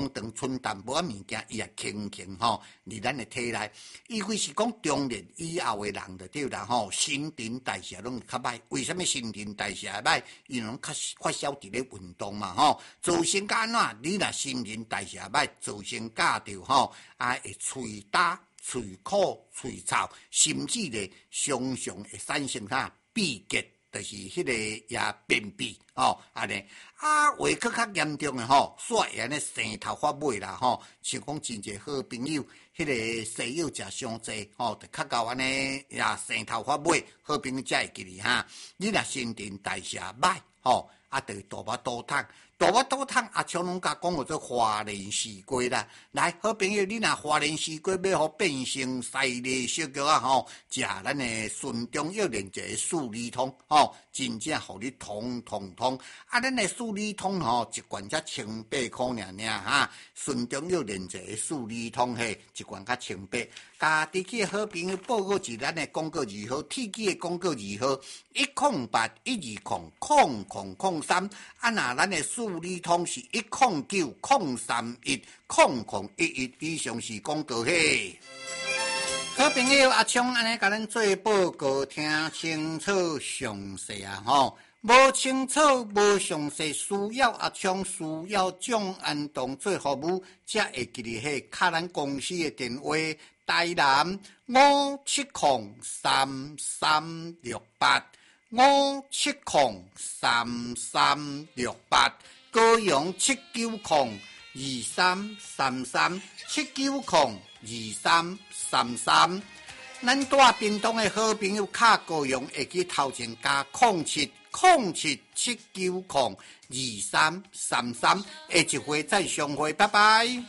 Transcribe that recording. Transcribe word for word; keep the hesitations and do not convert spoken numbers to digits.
长春淡薄仔物件，伊也轻轻吼，伫咱的体内。伊非是讲中年以后的人就对啦吼，新陈代谢拢会较歹。为什么新陈代谢歹？因为拢较发烧伫咧运动嘛吼，造成甲安怎？你若新陈代谢歹，造成甲着吼啊会喙焦、喙苦、喙臭，甚至咧常常会产生啥闭结。就是迄个也便秘哦，安尼啊，话佫较严重的吼，煞会安尼生头发尾啦吼，像讲真侪好朋友，迄、那个西药食伤济吼，就较到安尼也生头发尾，好朋友才会记哩哈。你若新陈代谢歹吼，啊，就会肚腹肚痛。肚腹肚痛，啊，像拢甲讲叫做花莲西瓜啦。来，好朋友，你若花莲西瓜要互变成西丽小菊啊吼，食咱的顺中药连一个四理通吼，真正互你通通通。啊，咱的四理通吼，一罐才千八块尔尔哈。顺中药连一个四理通嘿，一罐才千八。甲地区的好朋友报告一咱的广告二号，铁机的广告二号，一空八一二空空空空三。啊，那咱的四理通是一空九空三一空空一一，以上是广告嘿。好朋友阿昌安尼甲咱做报告，听清楚详细啊吼。无清楚、无详细，需要阿昌需要蒋安东做服务，才会记哩迄卡咱公司的电话。台南五七空三三六八，五七空三三六八，高雄七九空二三三三，七九空二三三三。咱住屏东的好朋友卡高雄会去头前加空七空七七九空二三三三，下一回再相会，拜拜。